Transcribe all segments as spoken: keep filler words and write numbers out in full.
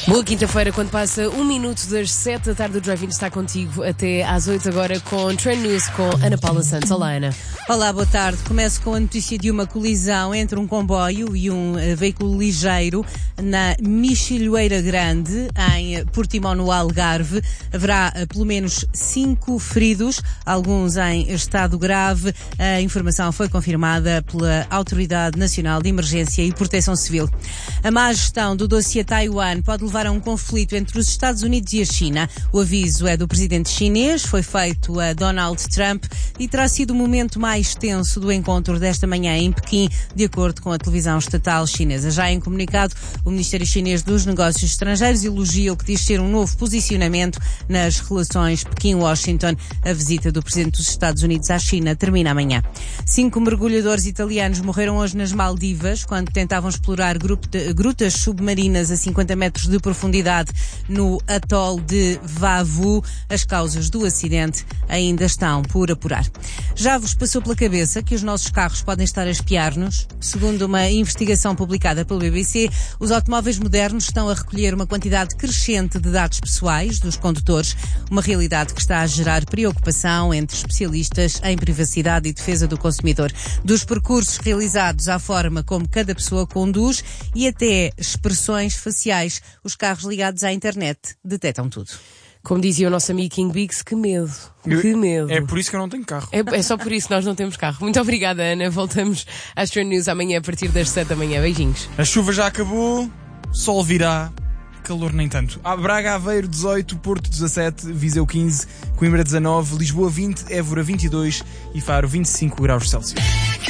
Boa quinta-feira, quando passa um minuto das sete da tarde, o Drive-In está contigo até às oito agora com Trend News com Ana Paula Santos. Olá, Ana. Olá, boa tarde. Começo com a notícia de uma colisão entre um comboio e um uh, veículo ligeiro na Mexilhoeira Grande, em Portimão, no Algarve. Haverá uh, pelo menos cinco feridos, alguns em estado grave. A informação foi confirmada pela Autoridade Nacional de Emergência e Proteção Civil. A má gestão do dossiê Taiwan pode levar a um conflito entre os Estados Unidos e a China. O aviso é do presidente chinês, foi feito a Donald Trump e terá sido o momento mais tenso do encontro desta manhã em Pequim, de acordo com a televisão estatal chinesa. Já em comunicado, o Ministério Chinês dos Negócios Estrangeiros elogia o que diz ser um novo posicionamento nas relações Pequim-Washington. A visita do presidente dos Estados Unidos à China termina amanhã. Cinco mergulhadores italianos morreram hoje nas Maldivas quando tentavam explorar grutas submarinas a cinquenta metros de profundidade no atol de Vavu. As causas do acidente ainda estão por apurar. Já vos passou pela cabeça que os nossos carros podem estar a espiar-nos? Segundo uma investigação publicada pelo B B C, os automóveis modernos estão a recolher uma quantidade crescente de dados pessoais dos condutores, uma realidade que está a gerar preocupação entre especialistas em privacidade e defesa do consumidor. Dos percursos realizados à forma como cada pessoa conduz e até expressões faciais, os carros ligados à internet detectam tudo. Como dizia o nosso amigo King Biggs, que medo, que medo. É por isso que eu não tenho carro. É, é só por isso que nós não temos carro. Muito obrigada, Ana. Voltamos às Trend News amanhã a partir das sete da manhã. Beijinhos. A chuva já acabou, sol virá, calor nem tanto. A Braga, Aveiro dezoito, Porto dezassete, Viseu quinze, Coimbra dezanove, Lisboa vinte, Évora vinte e dois e Faro vinte e cinco graus Celsius.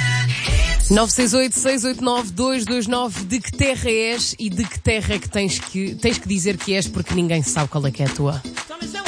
nove seis oito, seis oito nove, dois dois nove. De que terra és e de que terra é que tens que, tens que dizer que és, porque ninguém sabe qual é que é a tua.